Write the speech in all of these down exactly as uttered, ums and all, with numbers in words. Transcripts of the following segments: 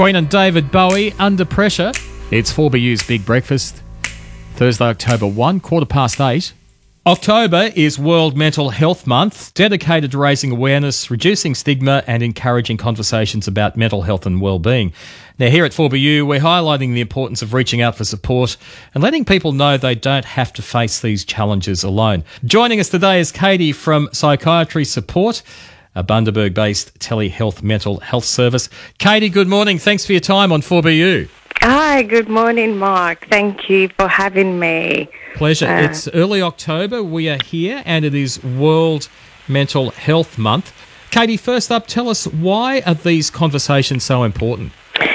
Queen and David Bowie, Under Pressure. It's four B U's Big Breakfast, Thursday, October first, quarter past eight. October is World Mental Health Month, dedicated to raising awareness, reducing stigma and encouraging conversations about mental health and well-being. Now, here at four B U, we're highlighting the importance of reaching out for support and letting people know they don't have to face these challenges alone. Joining us today is Katie from Psychiatry Support, a Bundaberg-based telehealth mental health service. Katie, good morning. Thanks for your time on four B U. Hi, good morning, Mark. Thank you for having me. Pleasure. Uh, it's early October. We are here and it is World Mental Health Month. Katie, first up, tell us, why are these conversations so important?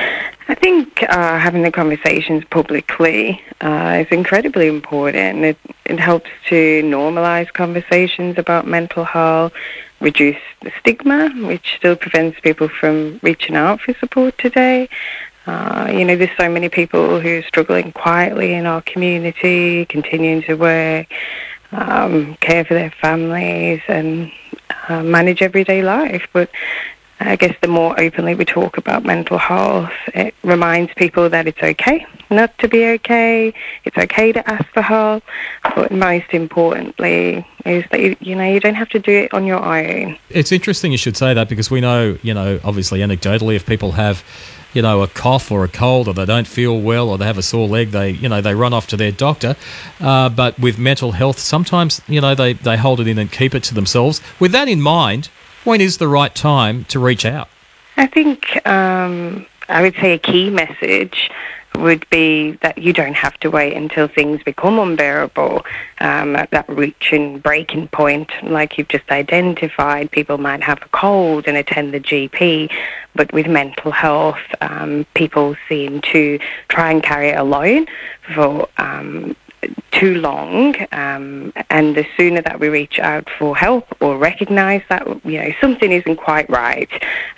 I think uh, having the conversations publicly uh, is incredibly important. It, it helps to normalise conversations about mental health, reduce the stigma, which still prevents people from reaching out for support today. Uh, you know, there's so many people who are struggling quietly in our community, continuing to work, um, care for their families and uh, manage everyday life. But I guess the more openly we talk about mental health, it reminds people that it's okay not to be okay. It's okay to ask for help. But most importantly is that, you, you know, you don't have to do it on your own. It's interesting you should say that, because we know, you know, obviously anecdotally, if people have, you know, a cough or a cold, or they don't feel well, or they have a sore leg, they, you know, they run off to their doctor. Uh, but with mental health, sometimes, you know, they, they hold it in and keep it to themselves. With that in mind, when is the right time to reach out? I think um, I would say a key message would be that you don't have to wait until things become unbearable. Um, at that reaching breaking point, like you've just identified, people might have a cold and attend the G P, but with mental health, um, people seem to try and carry it alone for um, too long, um, and the sooner that we reach out for help or recognise that, you know, something isn't quite right,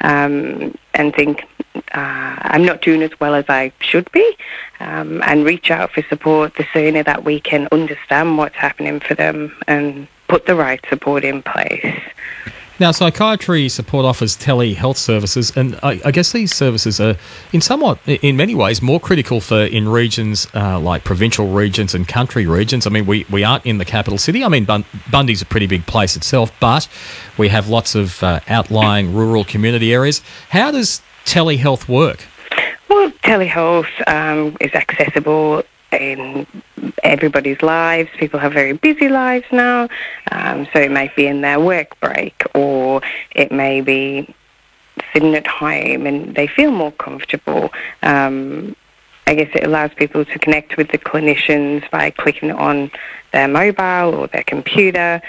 um, and think, uh, I'm not doing as well as I should be, um, and reach out for support, the sooner that we can understand what's happening for them and put the right support in place. Now, Psychiatry Support offers telehealth services, and I, I guess these services are, in somewhat, in many ways, more critical for in regions uh, like provincial regions and country regions. I mean, we, we aren't in the capital city. I mean, Bun- Bundy's a pretty big place itself, but we have lots of uh, outlying rural community areas. How does telehealth work? Well, telehealth um, is accessible in everybody's lives. People have very busy lives now, um, so it might be in their work break, or it may be sitting at home and they feel more comfortable. Um, I guess it allows people to connect with the clinicians by clicking on their mobile or their computer.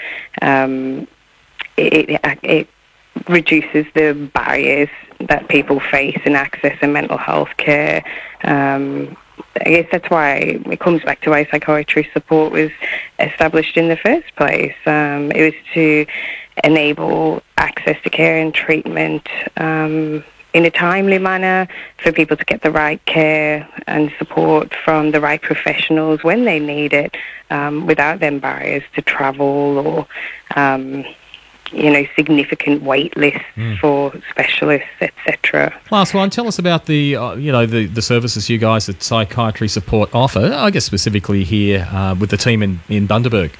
Um, it, it, it reduces the barriers that people face in accessing mental health care. Um, I guess that's why it comes back to why psychiatry support was established in the first place. Um, it was to enable access to care and treatment um, in a timely manner, for people to get the right care and support from the right professionals when they need it, um, without them barriers to travel or um, you know, significant wait lists mm. for specialists, et cetera. Last one, tell us about the, uh, you know, the, the services you guys at Psychiatry Support offer, I guess specifically here uh, with the team in, in Bundaberg.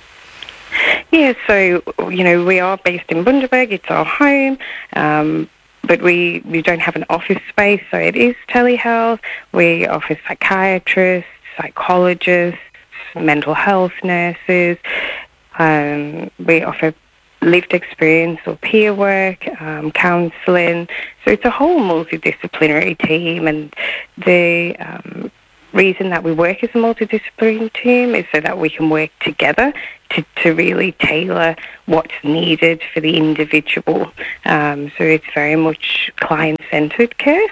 Yeah, so, you know, we are based in Bundaberg, it's our home, um, but we, we don't have an office space, so it is telehealth. We offer psychiatrists, psychologists, mental health nurses. Um, we offer lived experience or peer work, um, counselling. So it's a whole multidisciplinary team, and the um, reason that we work as a multidisciplinary team is so that we can work together to, to really tailor what's needed for the individual. Um, so it's very much client-centred care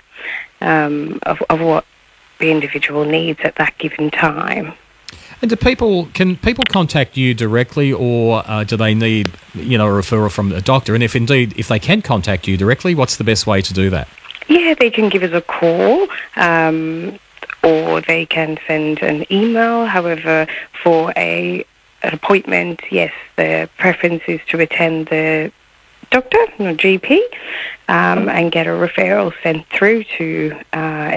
um, of, of what the individual needs at that given time. And do people, can people contact you directly, or uh, do they need, you know, a referral from a doctor? And if indeed, if they can contact you directly, what's the best way to do that? Yeah, they can give us a call, um, or they can send an email. However, for a an appointment, yes, the preference is to attend the doctor or G P um, and get a referral sent through to uh,